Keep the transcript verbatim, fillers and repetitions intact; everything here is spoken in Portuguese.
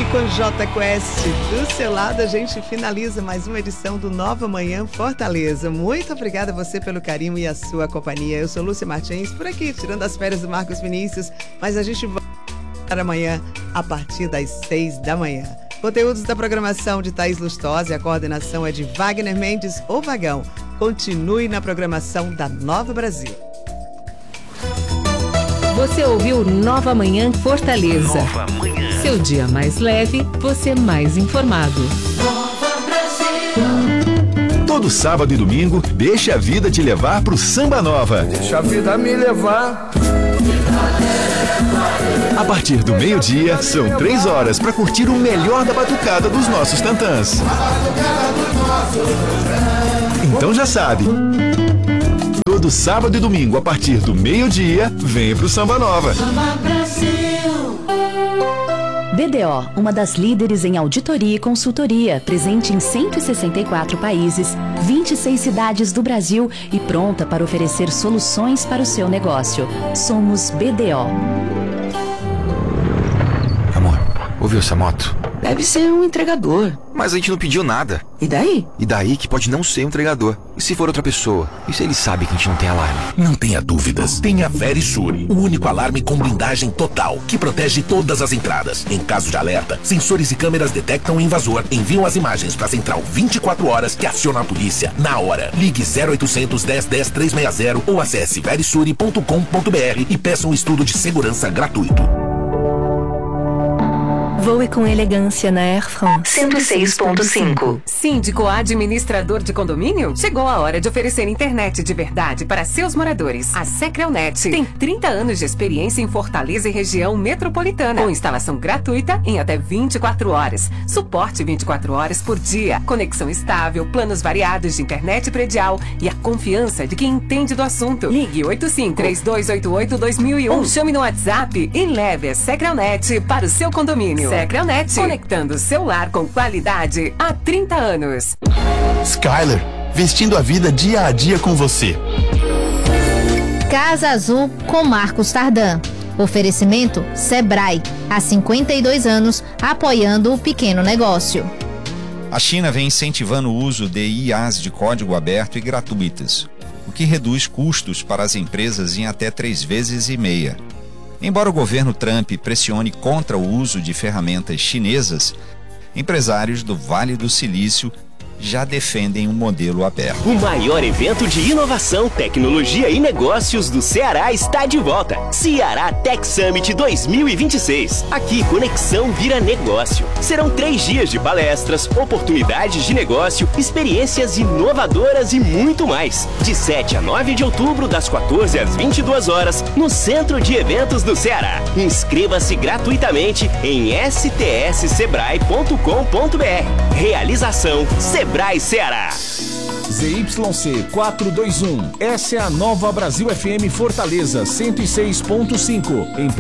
E com J Quest do seu lado, a gente finaliza mais uma edição do Nova Manhã Fortaleza. Muito obrigada a você pelo carinho e a sua companhia. Eu sou Lúcia Martins, por aqui, tirando as férias do Marcos Vinícius, mas a gente volta amanhã a partir das seis da manhã. Conteúdos da programação de Thaís Lustosa e a coordenação é de Wagner Mendes, o Vagão. Continue na programação da Nova Brasil. Você ouviu Nova Manhã Fortaleza. Nova Manhã. Seu dia mais leve, você mais informado. Nova Brasil. Todo sábado e domingo, deixa a vida te levar pro Samba Nova. Deixa a vida me levar. A partir do meio-dia, são três horas para curtir o melhor da batucada dos nossos tantãs. Então já sabe. Todo sábado e domingo, a partir do meio-dia, vem pro Samba Nova. Samba Brasil. B D O, uma das líderes em auditoria e consultoria, presente em cento e sessenta e quatro países, vinte e seis cidades do Brasil e pronta para oferecer soluções para o seu negócio. Somos B D O. Amor, ouviu essa moto? Deve ser um entregador. Mas a gente não pediu nada. E daí? E daí que pode não ser um entregador. E se for outra pessoa? E se ele sabe que a gente não tem alarme? Não tenha dúvidas. Tenha Verisure, o único alarme com blindagem total, que protege todas as entradas. Em caso de alerta, sensores e câmeras detectam o invasor, enviam as imagens para a central vinte e quatro horas, que aciona a polícia na hora. Ligue zero oitocentos, dez, dez, trezentos e sessenta ou acesse verisure ponto com ponto br e peça um estudo de segurança gratuito. Voe com elegância na Air France. cento e seis ponto cinco. Síndico administrador de condomínio? Chegou a hora de oferecer internet de verdade para seus moradores. A Secrelnet tem trinta anos de experiência em Fortaleza e região metropolitana, com instalação gratuita em até vinte e quatro horas. Suporte vinte e quatro horas por dia. Conexão estável, planos variados de internet predial e a confiança de quem entende do assunto. Ligue oito cinco, três dois oito oito, dois mil e um ou chame no WhatsApp e leve a Secrelnet para o seu condomínio. Secrelnet, conectando seu lar com qualidade há trinta anos. Skyler, vestindo a vida dia a dia com você. Casa Azul com Marcos Tardan. Oferecimento Sebrae, há cinquenta e dois anos, apoiando o pequeno negócio. A China vem incentivando o uso de I As de código aberto e gratuitas, o que reduz custos para as empresas em até três vezes e meia. Embora o governo Trump pressione contra o uso de ferramentas chinesas, empresários do Vale do Silício já defendem um modelo aberto. O maior evento de inovação, tecnologia e negócios do Ceará está de volta. Ceará Tech Summit dois mil e vinte e seis. Aqui, conexão vira negócio. Serão três dias de palestras, oportunidades de negócio, experiências inovadoras e muito mais. De sete a nove de outubro, das quatorze às vinte e duas horas, no Centro de Eventos do Ceará. Inscreva-se gratuitamente em s t s sebrae ponto com ponto b r. Realização Sebrae. Sebrae Ceará. Z Y C quatrocentos e vinte e um. Essa é a Nova Brasil F M Fortaleza cento e seis ponto cinco. Empresa